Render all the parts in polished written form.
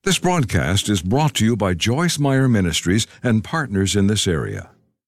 This broadcast is brought to you by Joyce Meyer Ministries and partners in this area.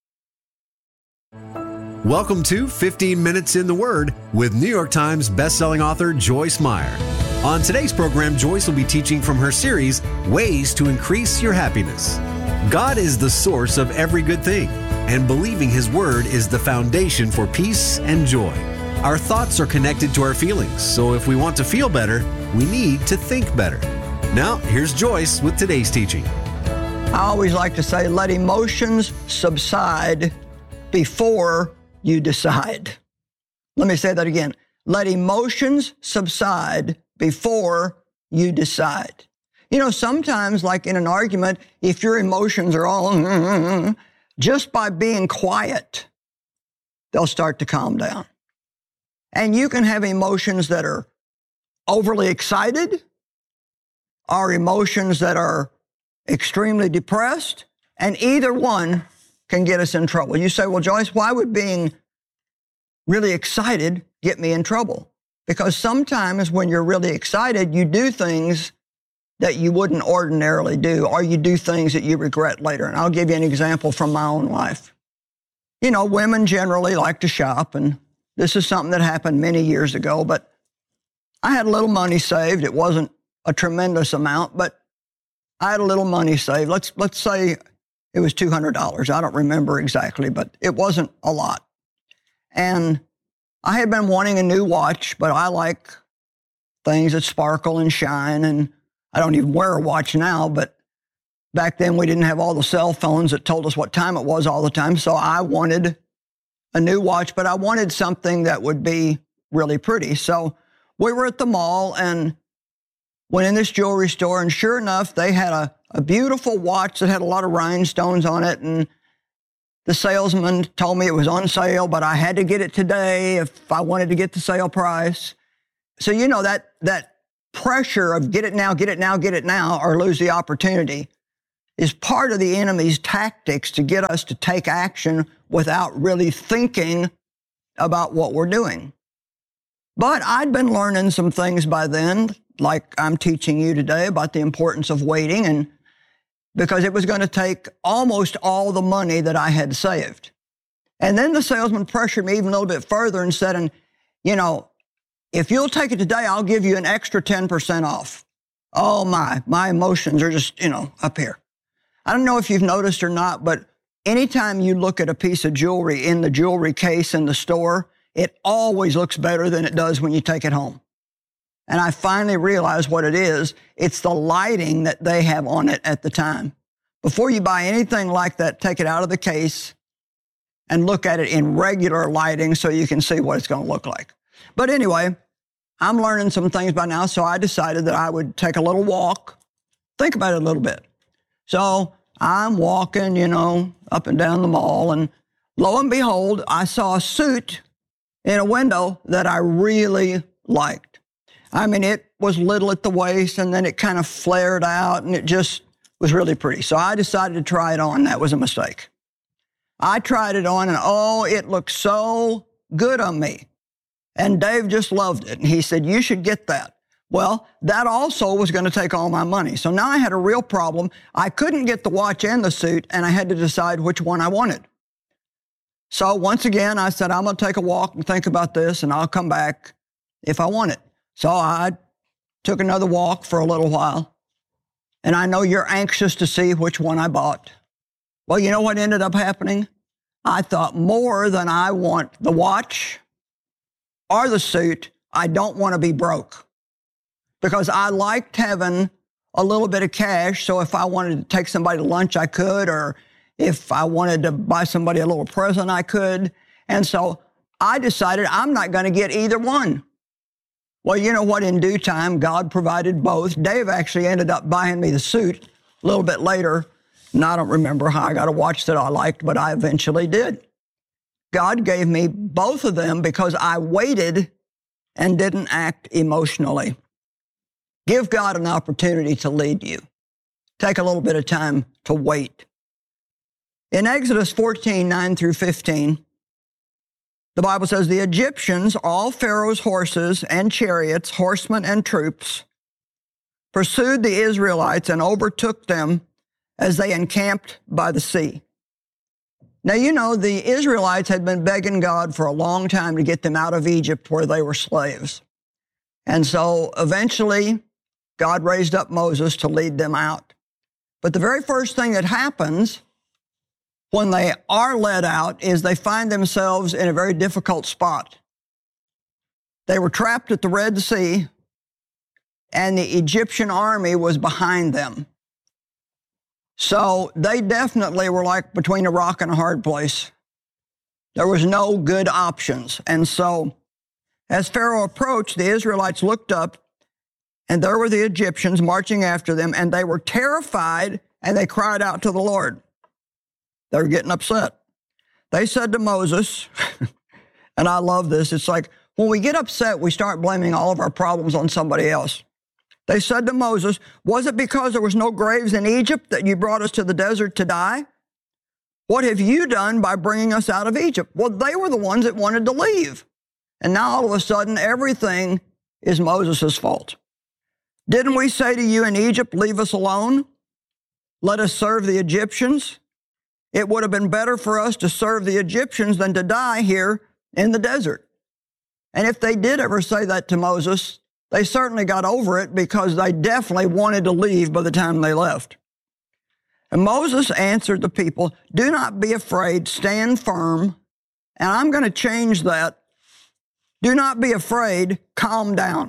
Welcome to 15 Minutes in the Word with New York Times bestselling author Joyce Meyer. On today's program, Joyce will be teaching from her series, Ways to Increase Your Happiness. God is the source of every good thing, and believing His Word is the foundation for peace and joy. Our thoughts are connected to our feelings, so if we want to feel better, we need to think better. Now, here's Joyce with today's teaching. I always like to say, let emotions subside before you decide. Let me say that again. Let emotions subside before you decide. You know, sometimes, like in an argument, if your emotions are all, just by being quiet, they'll start to calm down. And you can have emotions that are overly excited, or emotions that are extremely depressed, and either one can get us in trouble. You say, well, Joyce, why would being really excited get me in trouble? Because sometimes when you're really excited, you do things that you wouldn't ordinarily do, or you do things that you regret later. And I'll give you an example from my own life. You know, women generally like to shop, and this is something that happened many years ago, but I had a little money saved. It wasn't a tremendous amount, but I had a little money saved. Let's say it was $200. I don't remember exactly, but it wasn't a lot. And I had been wanting a new watch, but I like things that sparkle and shine, and I don't even wear a watch now, but back then we didn't have all the cell phones that told us what time it was all the time, so I wanted a new watch, but I wanted something that would be really pretty. So we were at the mall and went in this jewelry store, and sure enough, they had a beautiful watch that had a lot of rhinestones on it, and the salesman told me it was on sale, but I had to get it today if I wanted to get the sale price. So you know that pressure of get it now, get it now, get it now, or lose the opportunity is part of the enemy's tactics to get us to take action without really thinking about what we're doing. But I'd been learning some things by then, like I'm teaching you today about the importance of waiting, and because it was going to take almost all the money that I had saved. And then the salesman pressured me even a little bit further and said, you know, if you'll take it today, I'll give you an extra 10% off. Oh my emotions are just, up here. I don't know if you've noticed or not, but anytime you look at a piece of jewelry in the jewelry case in the store, it always looks better than it does when you take it home. And I finally realized what it is. It's the lighting that they have on it at the time. Before you buy anything like that, take it out of the case and look at it in regular lighting so you can see what it's going to look like. But anyway, I'm learning some things by now, so I decided that I would take a little walk, think about it a little bit. So I'm walking, up and down the mall, and lo and behold, I saw a suit in a window that I really liked. I mean, it was little at the waist, and then it kind of flared out, and it just was really pretty. So I decided to try it on. That was a mistake. I tried it on, and it looked so good on me. And Dave just loved it, and he said, you should get that. Well, that also was going to take all my money. So now I had a real problem. I couldn't get the watch and the suit, and I had to decide which one I wanted. So once again, I said, I'm going to take a walk and think about this, and I'll come back if I want it. So I took another walk for a little while, and I know you're anxious to see which one I bought. Well, you know what ended up happening? I thought more than I want the watch or the suit, I don't want to be broke, because I liked having a little bit of cash, so if I wanted to take somebody to lunch, I could, or if I wanted to buy somebody a little present, I could. And so I decided I'm not going to get either one. Well, you know what? In due time, God provided both. Dave actually ended up buying me the suit a little bit later, and I don't remember how I got a watch that I liked, but I eventually did. God gave me both of them because I waited and didn't act emotionally. Give God an opportunity to lead you. Take a little bit of time to wait. In Exodus 14, 9 through 15, the Bible says, the Egyptians, all Pharaoh's horses and chariots, horsemen and troops, pursued the Israelites and overtook them as they encamped by the sea. Now, you know, the Israelites had been begging God for a long time to get them out of Egypt where they were slaves. And so eventually, God raised up Moses to lead them out. But the very first thing that happens when they are led out is they find themselves in a very difficult spot. They were trapped at the Red Sea, and the Egyptian army was behind them. So they definitely were like between a rock and a hard place. There was no good options. And so as Pharaoh approached, the Israelites looked up, and there were the Egyptians marching after them, and they were terrified, and they cried out to the Lord. They were getting upset. They said to Moses, and I love this, it's like when we get upset, we start blaming all of our problems on somebody else. They said to Moses, was it because there was no graves in Egypt that you brought us to the desert to die? What have you done by bringing us out of Egypt? Well, they were the ones that wanted to leave. And now all of a sudden, everything is Moses' fault. Didn't we say to you in Egypt, leave us alone? Let us serve the Egyptians? It would have been better for us to serve the Egyptians than to die here in the desert. And if they did ever say that to Moses, they certainly got over it because they definitely wanted to leave by the time they left. And Moses answered the people, do not be afraid, stand firm. And I'm going to change that. Do not be afraid, calm down.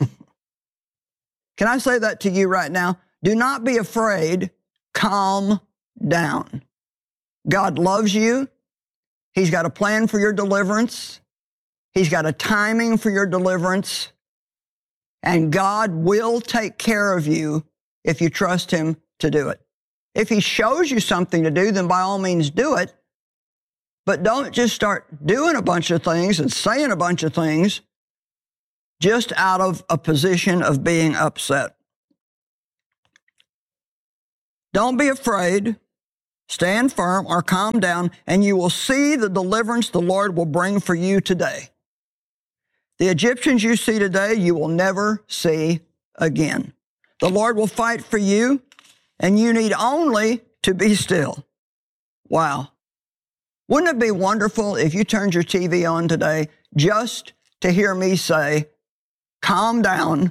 Can I say that to you right now? Do not be afraid, calm down. God loves you. He's got a plan for your deliverance. He's got a timing for your deliverance. And God will take care of you if you trust Him to do it. If He shows you something to do, then by all means do it. But don't just start doing a bunch of things and saying a bunch of things just out of a position of being upset. Don't be afraid. Stand firm or calm down, and you will see the deliverance the Lord will bring for you today. The Egyptians you see today, you will never see again. The Lord will fight for you, and you need only to be still. Wow. Wouldn't it be wonderful if you turned your TV on today just to hear me say, calm down,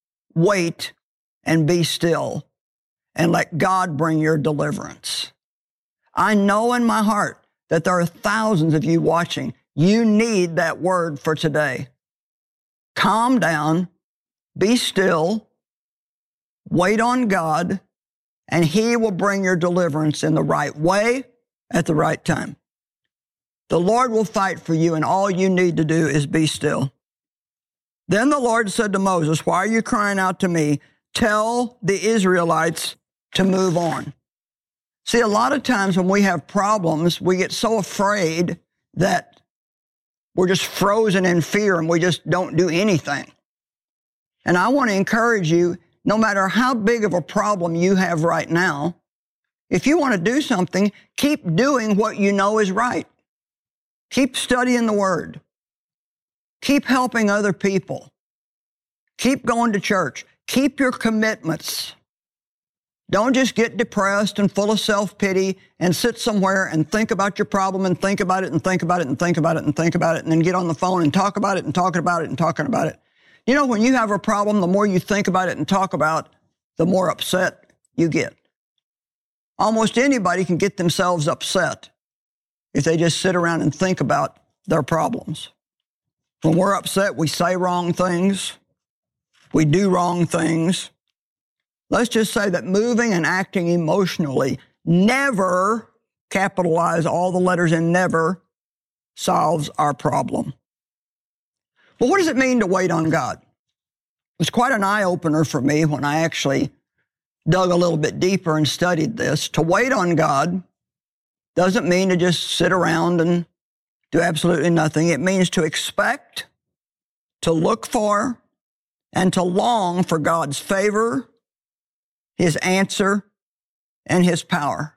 wait, and be still, and let God bring your deliverance. I know in my heart that there are thousands of you watching. You need that word for today. Calm down, be still, wait on God, and He will bring your deliverance in the right way at the right time. The Lord will fight for you, and all you need to do is be still. Then the Lord said to Moses, why are you crying out to me? Tell the Israelites to move on. See, a lot of times when we have problems, we get so afraid that we're just frozen in fear and we just don't do anything. And I want to encourage you, no matter how big of a problem you have right now, if you want to do something, keep doing what you know is right. Keep studying the Word. Keep helping other people. Keep going to church. Keep your commitments. Don't just get depressed and full of self-pity and sit somewhere and think about your problem and think about it and think about it and think about it and think about it and then get on the phone and talk about it and talking about it and talking about it. You know, when you have a problem, the more you think about it and talk about, the more upset you get. Almost anybody can get themselves upset if they just sit around and think about their problems. When we're upset, we say wrong things. We do wrong things. Let's just say that moving and acting emotionally never, capitalize all the letters in never, solves our problem. Well, what does it mean to wait on God? It's quite an eye-opener for me when I actually dug a little bit deeper and studied this. To wait on God doesn't mean to just sit around and do absolutely nothing. It means to expect, to look for, and to long for God's favor, His answer, and His power.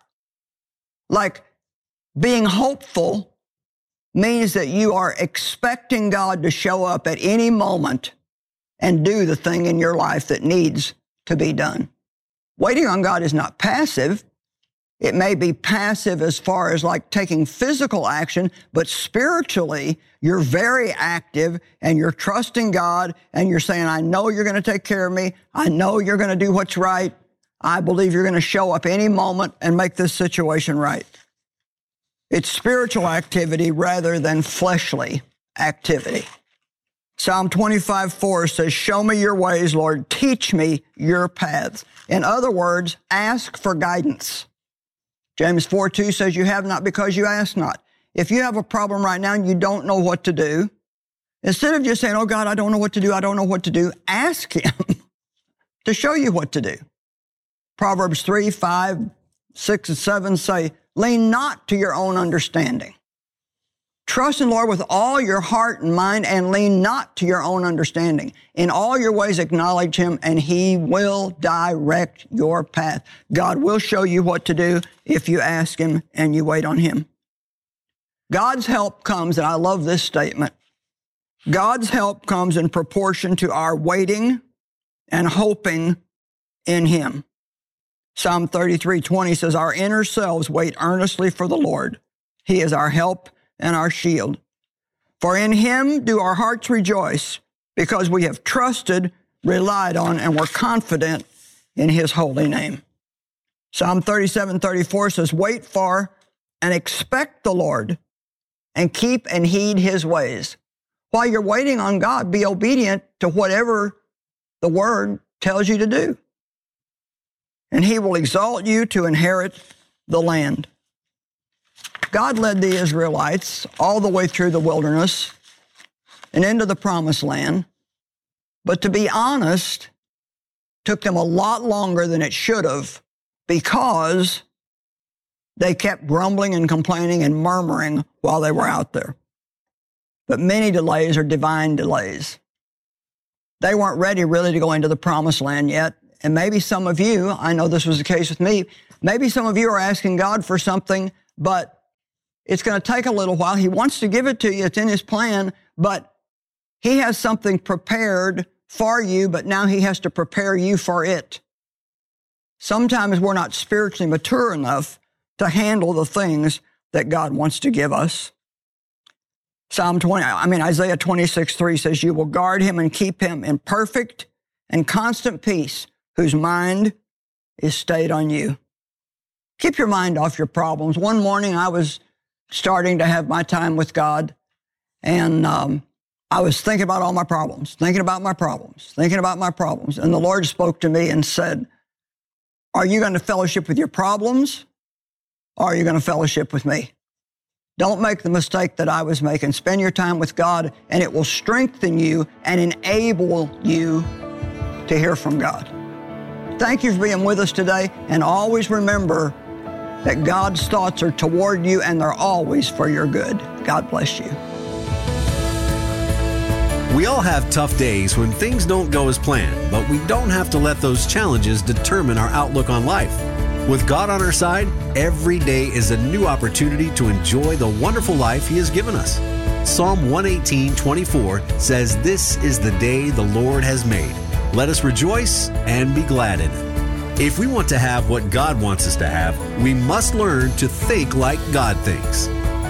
Like being hopeful means that you are expecting God to show up at any moment and do the thing in your life that needs to be done. Waiting on God is not passive. It may be passive as far as like taking physical action, but spiritually, you're very active and you're trusting God and you're saying, I know you're going to take care of me. I know you're going to do what's right. I believe you're going to show up any moment and make this situation right. It's spiritual activity rather than fleshly activity. Psalm 25:4 says, show me your ways, Lord. Teach me your paths. In other words, ask for guidance. James 4:2 says, you have not because you ask not. If you have a problem right now and you don't know what to do, instead of just saying, oh God, I don't know what to do, I don't know what to do, ask him to show you what to do. Proverbs 3, 5, 6, and 7 say, lean not to your own understanding. Trust in the Lord with all your heart and mind and lean not to your own understanding. In all your ways acknowledge him and he will direct your path. God will show you what to do if you ask him and you wait on him. God's help comes, and I love this statement, God's help comes in proportion to our waiting and hoping in him. Psalm 33:20 says, our inner selves wait earnestly for the Lord. He is our help and our shield. For in him do our hearts rejoice, because we have trusted, relied on, and were confident in his holy name. Psalm 37:34 says, wait for and expect the Lord, and keep and heed his ways. While you're waiting on God, be obedient to whatever the word tells you to do. And he will exalt you to inherit the land. God led the Israelites all the way through the wilderness and into the promised land. But to be honest, took them a lot longer than it should have because they kept grumbling and complaining and murmuring while they were out there. But many delays are divine delays. They weren't ready really to go into the promised land yet. And maybe some of you, I know this was the case with me, maybe some of you are asking God for something, but it's going to take a little while. He wants to give it to you. It's in his plan, but he has something prepared for you, but now he has to prepare you for it. Sometimes we're not spiritually mature enough to handle the things that God wants to give us. Isaiah 26:3 says, you will guard him and keep him in perfect and constant peace, whose mind is stayed on you. Keep your mind off your problems. One morning I was starting to have my time with God, and I was thinking about all my problems, thinking about my problems. And the Lord spoke to me and said, are you going to fellowship with your problems, or are you going to fellowship with me? Don't make the mistake that I was making. Spend your time with God, and it will strengthen you and enable you to hear from God. Thank you for being with us today, and always remember that God's thoughts are toward you and they're always for your good. God bless you. We all have tough days when things don't go as planned, but we don't have to let those challenges determine our outlook on life. With God on our side, every day is a new opportunity to enjoy the wonderful life he has given us. Psalm 118:24 says, this is the day the Lord has made. Let us rejoice and be glad in it. If we want to have what God wants us to have, we must learn to think like God thinks.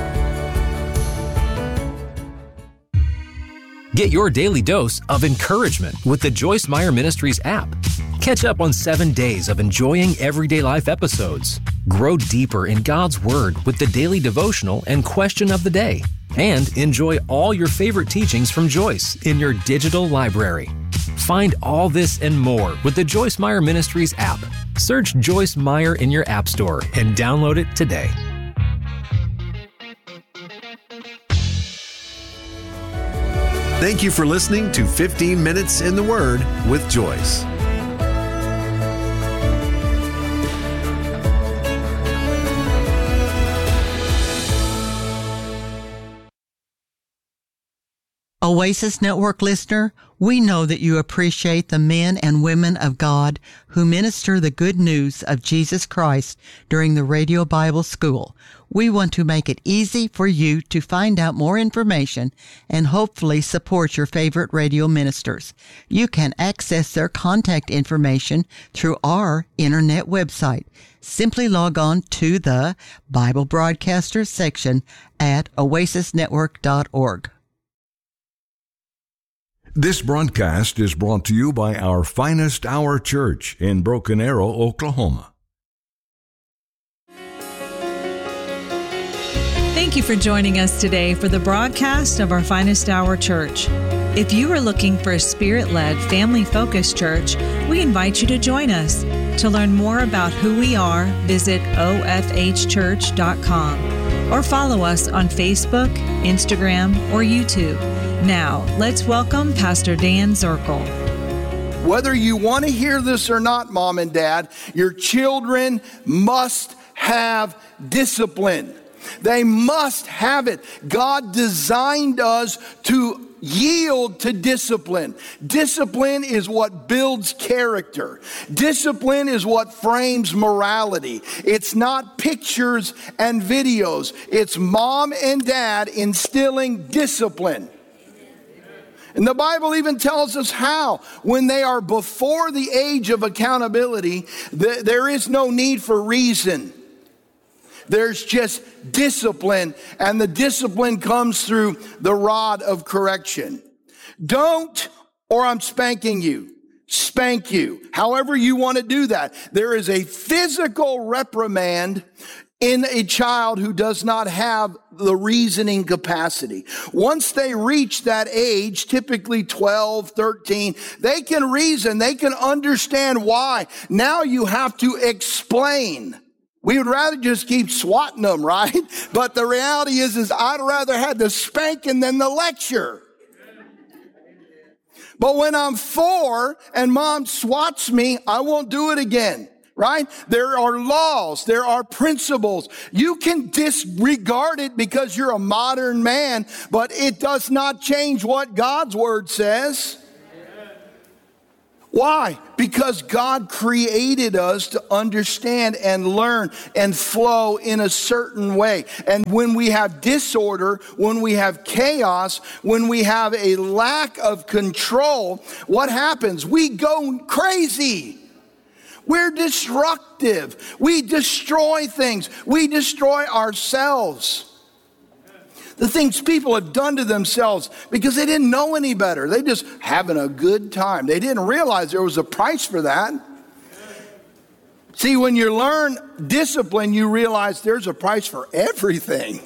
Get your daily dose of encouragement with the Joyce Meyer Ministries app. Catch up on 7 days of enjoying everyday life episodes. Grow deeper in God's Word with the daily devotional and question of the day. And enjoy all your favorite teachings from Joyce in your digital library. Find all this and more with the Joyce Meyer Ministries app. Search Joyce Meyer in your app store and download it today. Thank you for listening to 15 Minutes in the Word with Joyce. Oasis Network listener, we know that you appreciate the men and women of God who minister the good news of Jesus Christ during the Radio Bible School. We want to make it easy for you to find out more information and hopefully support your favorite radio ministers. You can access their contact information through our internet website. Simply log on to the Bible Broadcasters section at oasisnetwork.org. This broadcast is brought to you by our Finest Hour Church in Broken Arrow, Oklahoma. Thank you for joining us today for the broadcast of our Finest Hour Church. If you are looking for a Spirit-led, family-focused church, we invite you to join us. To learn more about who we are, visit ofhchurch.com or follow us on Facebook, Instagram, or YouTube. Now, let's welcome Pastor Dan Zirkle. Whether you want to hear this or not, Mom and Dad, your children must have discipline. They must have it. God designed us to yield to discipline. Discipline is what builds character. Discipline is what frames morality. It's not pictures and videos. It's Mom and Dad instilling discipline. And the Bible even tells us how. When they are before the age of accountability, there is no need for reason. There's just discipline, and the discipline comes through the rod of correction. Don't, or I'm spanking you. Spank you. However you want to do that. There is a physical reprimand in a child who does not have the reasoning capacity. Once they reach that age, typically 12, 13, they can reason, they can understand why. Now you have to explain. We would rather just keep swatting them, right? But the reality is I'd rather have the spanking than the lecture. But when I'm 4 and Mom swats me, I won't do it again. Right? There are laws. There are principles. You can disregard it because you're a modern man, but it does not change what God's word says. Why? Because God created us to understand and learn and flow in a certain way. And when we have disorder, when we have chaos, when we have a lack of control, what happens? We go crazy. We're destructive. We destroy things. We destroy ourselves. The things people have done to themselves because they didn't know any better. They just having a good time. They didn't realize there was a price for that. See, when you learn discipline, you realize there's a price for everything.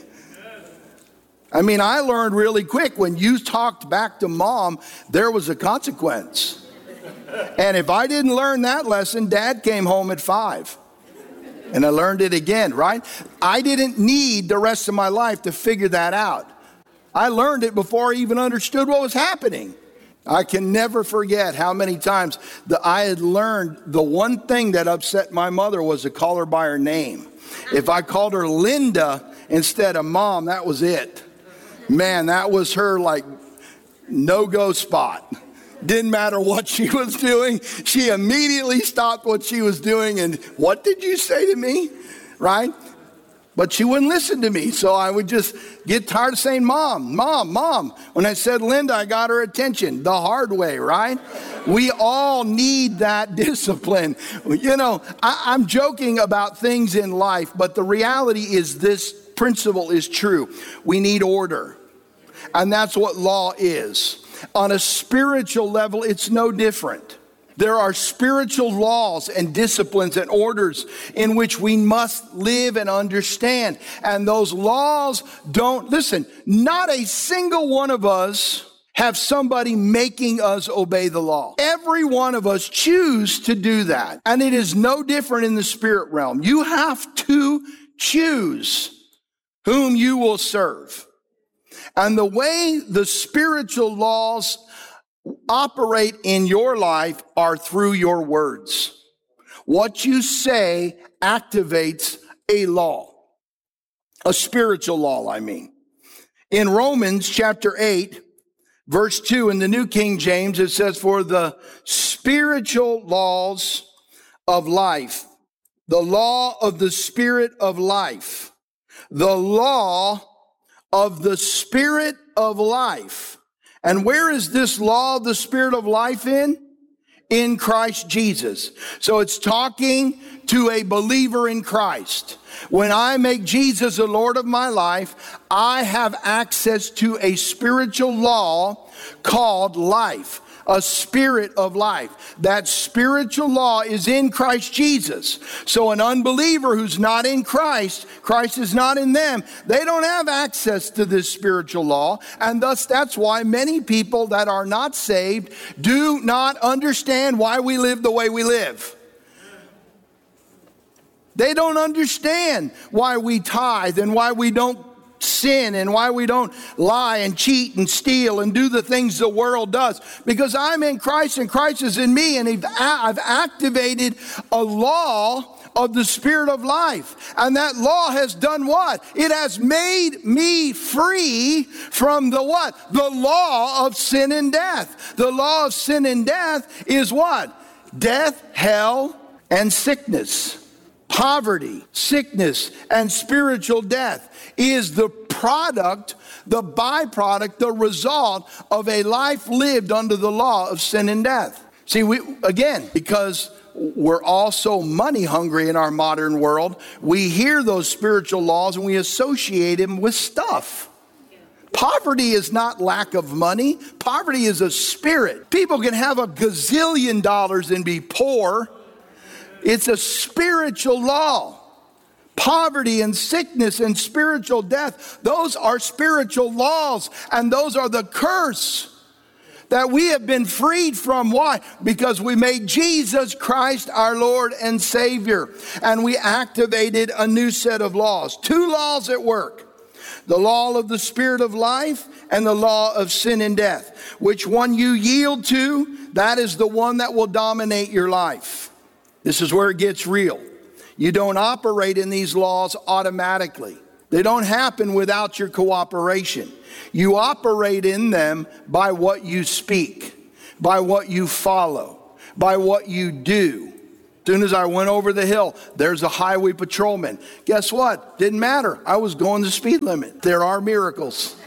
I mean, I learned really quick when you talked back to Mom, there was a consequence. And if I didn't learn that lesson, Dad came home at 5. And I learned it again, right? I didn't need the rest of my life to figure that out. I learned it before I even understood what was happening. I can never forget how many times that I had learned the one thing that upset my mother was to call her by her name. If I called her Linda instead of Mom, that was it. Man, that was her like no-go spot. Didn't matter what she was doing. She immediately stopped what she was doing and, what did you say to me? Right? But she wouldn't listen to me. So I would just get tired of saying, Mom, Mom, Mom. When I said Linda, I got her attention the hard way, right? We all need that discipline. You know, I'm joking about things in life, but the reality is this principle is true. We need order. And that's what law is. On a spiritual level, it's no different. There are spiritual laws and disciplines and orders in which we must live and understand. And those laws don't, listen, not a single one of us have somebody making us obey the law. Every one of us choose to do that. And it is no different in the spirit realm. You have to choose whom you will serve. And the way the spiritual laws operate in your life are through your words. What you say activates a law, a spiritual law, I mean. In Romans chapter 8, Verse 2 in the New King James, it says, for the spiritual laws of life, the law of the Spirit of life, the law of the Spirit of life. And where is this law of the Spirit of life in? In Christ Jesus. So it's talking to a believer in Christ. When I make Jesus the Lord of my life, I have access to a spiritual law called life, a spirit of life. That spiritual law is in Christ Jesus. So an unbeliever who's not in Christ, Christ is not in them, they don't have access to this spiritual law. And thus that's why many people that are not saved do not understand why we live the way we live. They don't understand why we tithe and why we don't sin and why we don't lie and cheat and steal and do the things the world does. Because I'm in Christ and Christ is in me, and I've activated a law of the Spirit of life. And that law has done what? It has made me free from the what? The law of sin and death. The law of sin and death is what? Death, hell, and sickness. Poverty, sickness, and spiritual death is the product, the byproduct, the result of a life lived under the law of sin and death. See, because we're all so money hungry in our modern world, we hear those spiritual laws and we associate them with stuff. Poverty is not lack of money. Poverty is a spirit. People can have $1 gazillion and be poor. It's a spiritual law. Poverty and sickness and spiritual death, those are spiritual laws, and those are the curse that we have been freed from. Why? Because we made Jesus Christ our Lord and Savior, and we activated a new set of laws. 2 laws at work: the law of the Spirit of life and the law of sin and death. Which one you yield to, that is the one that will dominate your life. This is where it gets real. You don't operate in these laws automatically. They don't happen without your cooperation. You operate in them by what you speak, by what you follow, by what you do. As soon as I went over the hill, there's a highway patrolman. Guess what? Didn't matter. I was going the speed limit. There are miracles.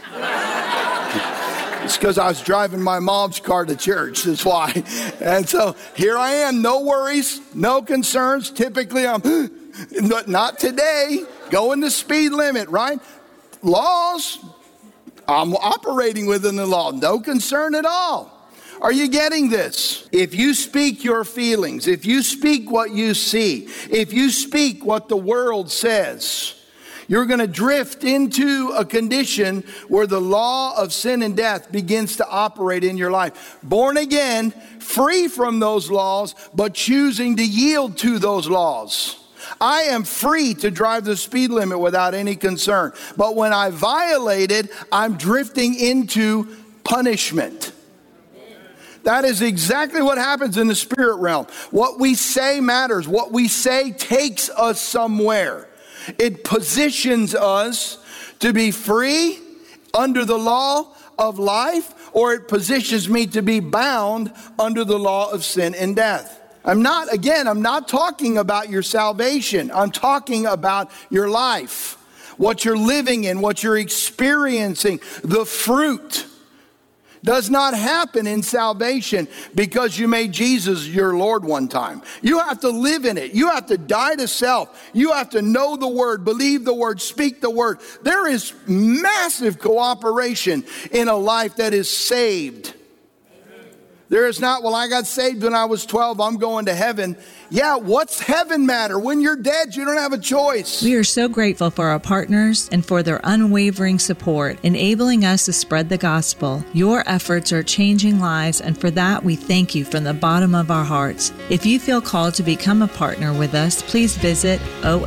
It's because I was driving my mom's car to church. That's why. And so here I am, no worries, no concerns. Typically I'm, not today, going the speed limit, right? Laws, I'm operating within the law. No concern at all. Are you getting this? If you speak your feelings, if you speak what you see, if you speak what the world says, you're going to drift into a condition where the law of sin and death begins to operate in your life. Born again, free from those laws, but choosing to yield to those laws. I am free to drive the speed limit without any concern. But when I violate it, I'm drifting into punishment. That is exactly what happens in the spirit realm. What we say matters. What we say takes us somewhere. It positions us to be free under the law of life, or it positions me to be bound under the law of sin and death. I'm not talking about your salvation. I'm talking about your life, what you're living in, what you're experiencing. The fruit does not happen in salvation because you made Jesus your Lord one time. You have to live in it. You have to die to self. You have to know the word, believe the word, speak the word. There is massive cooperation in a life that is saved. There is not, well, I got saved when I was 12, I'm going to heaven. Yeah, what's heaven matter? When you're dead, you don't have a choice. We are so grateful for our partners and for their unwavering support, enabling us to spread the gospel. Your efforts are changing lives, and for that, we thank you from the bottom of our hearts. If you feel called to become a partner with us, please visit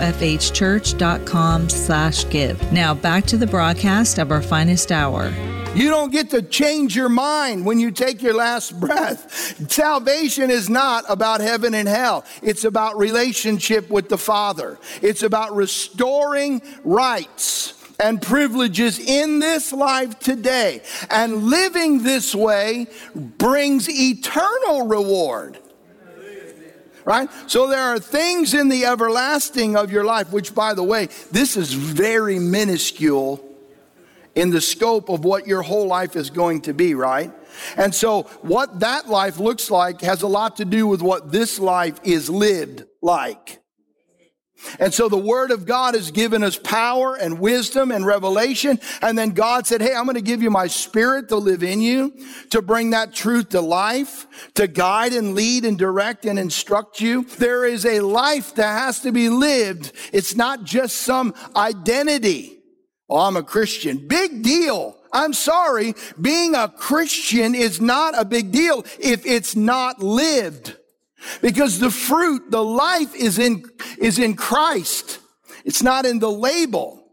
ofhchurch.com/give. Now back to the broadcast of our finest hour. You don't get to change your mind when you take your last breath. Salvation is not about heaven and hell. It's about relationship with the Father. It's about restoring rights and privileges in this life today. And living this way brings eternal reward. Right? So there are things in the everlasting of your life, which, by the way, this is very minuscule in the scope of what your whole life is going to be, right? And so what that life looks like has a lot to do with what this life is lived like. And so the Word of God has given us power and wisdom and revelation. And then God said, hey, I'm going to give you my Spirit to live in you, to bring that truth to life, to guide and lead and direct and instruct you. There is a life that has to be lived. It's not just some identity. Oh, I'm a Christian. Big deal. I'm sorry. Being a Christian is not a big deal if it's not lived. Because the fruit, the life is in Christ. It's not in the label.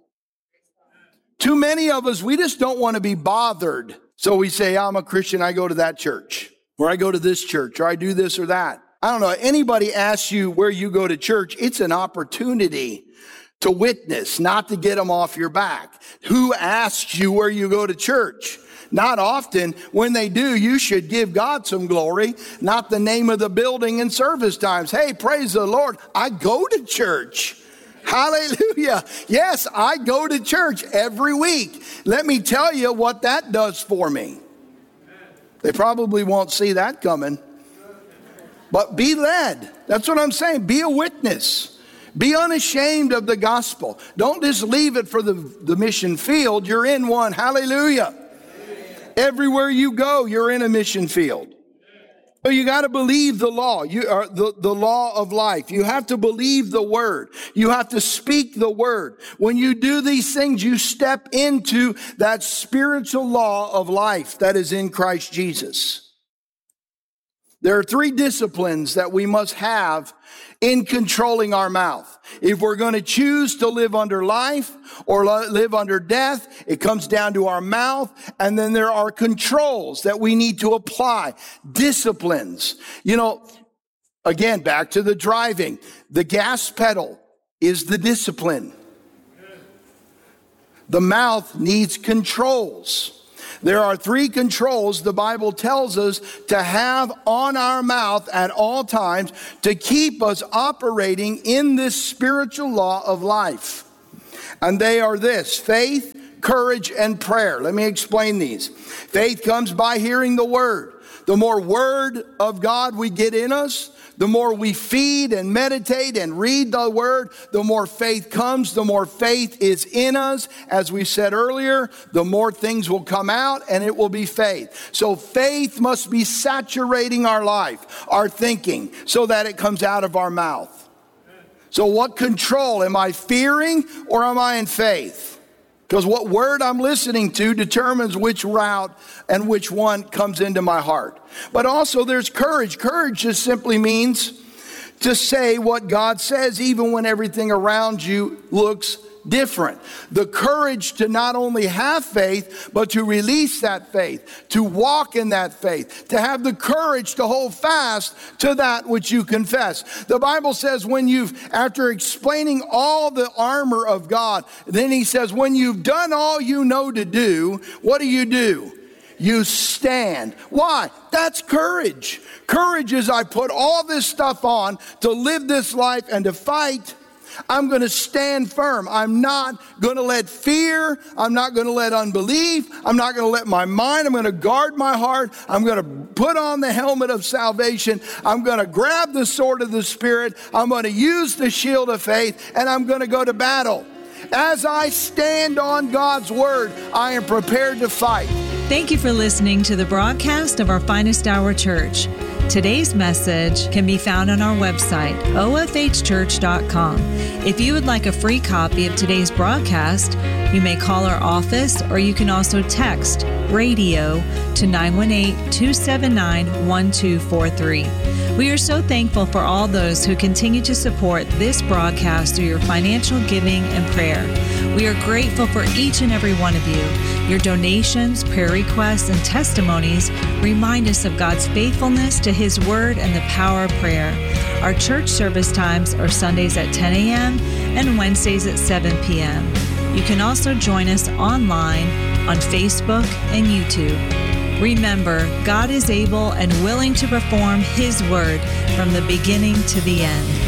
Too many of us, we just don't want to be bothered. So we say, I'm a Christian, I go to that church, or I go to this church, or I do this or that. I don't know, anybody asks you where you go to church, it's an opportunity to witness, not to get them off your back. Who asks you where you go to church? Not often. When they do, you should give God some glory, not the name of the building and service times. Hey, praise the Lord. I go to church. Hallelujah. Yes, I go to church every week. Let me tell you what that does for me. They probably won't see that coming. But be led. That's what I'm saying. Be a witness. Be unashamed of the gospel. Don't just leave it for the mission field. You're in one. Hallelujah. Everywhere you go, you're in a mission field. So you got to believe the law. You are the law of life. You have to believe the word. You have to speak the word. When you do these things, you step into that spiritual law of life that is in Christ Jesus. There are 3 disciplines that we must have in controlling our mouth. If we're going to choose to live under life or live under death, it comes down to our mouth. And then there are controls that we need to apply, disciplines. You know, again, back to the driving. The gas pedal is the discipline. The mouth needs controls. There are 3 controls the Bible tells us to have on our mouth at all times to keep us operating in this spiritual law of life. And they are this: faith, courage, and prayer. Let me explain these. Faith comes by hearing the word. The more word of God we get in us, the more we feed and meditate and read the word, the more faith comes, the more faith is in us. As we said earlier, the more things will come out and it will be faith. So faith must be saturating our life, our thinking, so that it comes out of our mouth. So what control? Am I fearing or am I in faith? Because what word I'm listening to determines which route and which one comes into my heart. But also there's courage. Courage just simply means to say what God says even when everything around you looks different. The courage to not only have faith, but to release that faith, to walk in that faith, to have the courage to hold fast to that which you confess. The Bible says after explaining all the armor of God, then he says, when you've done all you know to do, what do? You stand. Why? That's courage. Courage is I put all this stuff on to live this life and to fight. I'm going to stand firm. I'm not going to let fear. I'm not going to let unbelief. I'm not going to let my mind. I'm going to guard my heart. I'm going to put on the helmet of salvation. I'm going to grab the sword of the Spirit. I'm going to use the shield of faith, and I'm going to go to battle. As I stand on God's word, I am prepared to fight. Thank you for listening to the broadcast of our Finest Hour Church. Today's message can be found on our website, ofhchurch.com. If you would like a free copy of today's broadcast, you may call our office or you can also text radio to 918-279-1243. We are so thankful for all those who continue to support this broadcast through your financial giving and prayer. We are grateful for each and every one of you. Your donations, prayer requests, and testimonies remind us of God's faithfulness to His Word and the power of prayer. Our church service times are Sundays at 10 a.m. and Wednesdays at 7 p.m. You can also join us online on Facebook and YouTube. Remember, God is able and willing to perform His word from the beginning to the end.